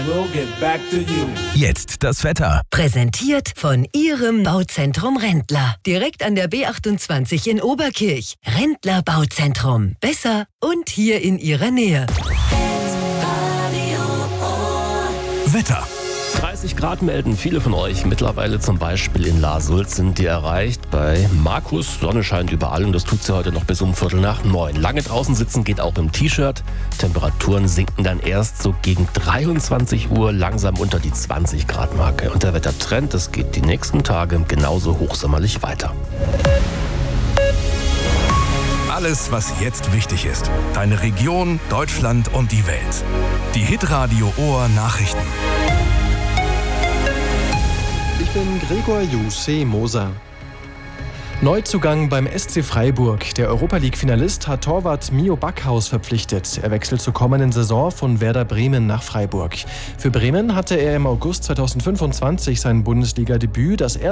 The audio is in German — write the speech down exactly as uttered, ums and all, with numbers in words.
we'll get back to you. Jetzt das Wetter. Präsentiert von Ihrem Bauzentrum Rendler. Direkt an der B achtundzwanzig in Oberkirch. Rendler Bauzentrum. Besser und hier in Ihrer Nähe. Wetter. dreißig Grad melden viele von euch. Mittlerweile zum Beispiel in La-Sulz sind die erreicht. Bei Markus, Sonne scheint überall und das tut sie heute noch bis um Viertel nach neun. Lange draußen sitzen geht auch im T-Shirt. Temperaturen sinken dann erst so gegen dreiundzwanzig Uhr langsam unter die zwanzig Grad Marke. Und der Wettertrend, das geht die nächsten Tage genauso hochsommerlich weiter. Alles, was jetzt wichtig ist. Deine Region, Deutschland und die Welt. Die Hitradio Ohr Nachrichten. Ich bin Gregor Jussi Moser. Neuzugang beim S C Freiburg. Der Europa-League-Finalist hat Torwart Mio Backhaus verpflichtet. Er wechselt zur kommenden Saison von Werder Bremen nach Freiburg. Für Bremen hatte er im August zweitausendfünfundzwanzig sein Bundesliga-Debüt, das